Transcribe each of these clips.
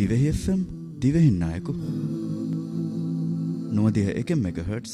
ದಿವೆಹಿ FM ದಿವೆಹಿ Nayak 91 megahertz.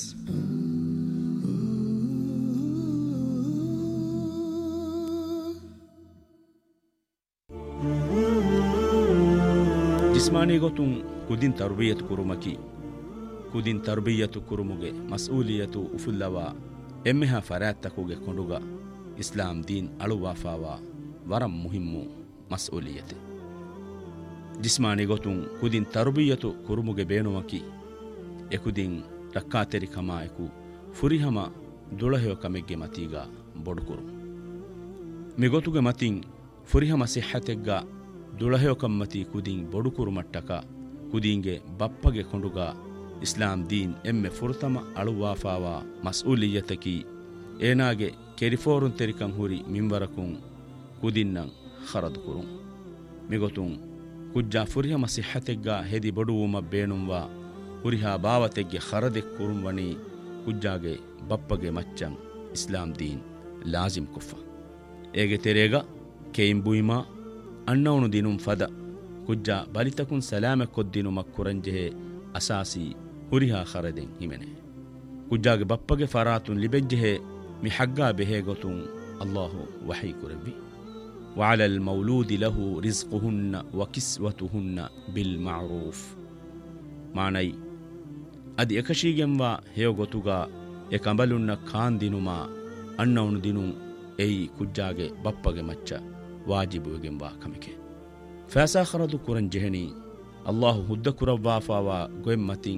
ಜಿಸ್ಮಾನಿ ಗೊತ್ತುಂ ಕುದಿನ್ ತರ್ಬಿಯತು ಕುರುಮಕಿ ಕುದಿನ್ ತರ್ಬಿಯತು ಕುರುಮುಗೆ ಮಸ್ಊಲಿಯತು ಉಫುಲ್ಲವ ಎಮ್ಮೆಹ ಫರಾತ್ತಕುಗೆ ಕೊಂಡುಗ ಇಸ್ಲಾಂ ದೀನ್ ಅಳುವಾಫಾವ ವರಂ ಮುಹಿಮ್ಮು ಮಸ್ಊಲಿಯತೆ. ಜಿಸ್ಮಾನಿ ಗೊತ್ತುಂ ಕುದಿನ್ ತರ್ಬಿಯತು ಕುರುಮುಗೆ ಬೇಣುಮಕಿ ಎಕುದಿನ್ ರಕ್ಕಾತೆರಿ ಕಮಾಯಕು ಫುರಿಹಮ ದುಳಹೆಯ ಕಮೆಗ್ಗೆ ಮತೀಗ ಬೊಡುಕುರು ಮಿಗೊತುಗೆ ಮತಿನ್ ಫುರಿಹಮ ಸಿಹತೆಗ್ಗ ದುಳಹೆಯ ಕಮ್ಮತಿ ಕುದಿನ್ ಬೊಡುಕುರು ಮಟ್ಟಕ ಕುದಿಂಗೆ ಬಪ್ಪಗೆ ಕೊಂಡುಗ ಇಸ್ಲಾಂ ದೀನ್ ಎಮ್ಮೆ ಫುರ್ತಮ ಅಳುವಾಫಾವ ಮಸ್ಊಲಿಯತಕಿ ಏನಾಗೆ ಕೆರಿಫೋರುನ್ ತೆರಿಕಂ ಹುರಿ ಮಿಂವರಕುಂ ಕುದಿನ್ನಂ ಖರದುಕುರು ಮಿಗೊತುಂ ಕುಜ್ಜಾ ಫುರಿಹಮ ಸಿಹತೆಗ್ಗ ಹೆದಿ ಬೊಡುವುಮ ಬೇಣುಂವ ಹುರಿಹಾ ಬಾವತೆಗ್ಗೆ ಖರದೆಕ್ ಕುರುಂವಣಿ ಕುಜ್ಜಾಗೆ ಬಪ್ಪಗೆ ಮಚ್ಚಂ ಇಸ್ಲಾಂ ದೀನ್ ಲಾಜಿಮ್ ಕುಫ್ಫ ಏಗೆ ತೆರೇಗ ಕೇಂಬುಯಿಮಾ ಅಣ್ಣವನು ದಿನುಂ ಫದ ಕುಜ್ಜಾ ಬಲಿತಕುನ್ ಸಲಾಮೆ ಕೊದ್ದಿನು ಮಕ್ಕುರಂಜೆಹೆ ಅಸಾಸಿ ಹುರಿಹಾ ಖರದೆಂ ಹಿಮೆನೆ ಕುಜ್ಜಾಗೆ ಬಪ್ಪಗೆ ಫರಾತುನ್ ಲಿಬೆಜ್ಜೆಹೆ ಮಿ ಹಗ್ಗಾ ಬೆಹೆ ಗೊತುಂ ಅಲ್ಲಾಹು ವಹಿ ಕುರವಿ وعلى المولود له رزقهن وكسوتهن بالمعروف ಮಾನೈ ಅದಿ ಎಕಶೀಗೆಂವಾ ಹೇಯೊಗೊತುಗ ಎಕಂಬಲುನ್ನ ಖಾನ್ ದಿನುಮಾ ಅಣ್ಣವನು ದಿನು ಎಯಿ ಕುಜ್ಜಾಗೆ ಬಪ್ಪಗೆ ಮಚ್ಚ ವಾಜಿಬುವೆಗೆಂವಾ ಕಮಿಕೆ ಫಾಸಾ ಖರದು ಕುರನ್ ಜೆಹನಿ ಅಲ್ಲಾಹು ಹುದ್ದ ಕುರವ್ವಾಫಾವಾ ಗೊಯಮ್ಮತಿಂ